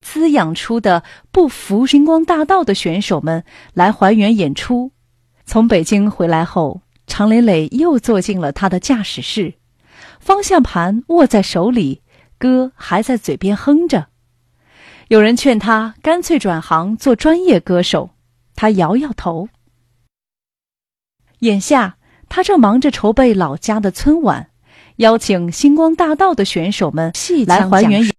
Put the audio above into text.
滋养出的不服星光大道的选手们来还原演出。从北京回来后，常磊磊又坐进了他的驾驶室，方向盘握在手里，歌还在嘴边哼着。有人劝他干脆转行做专业歌手，他摇摇头。眼下他正忙着筹备老家的春晚，邀请星光大道的选手们来还原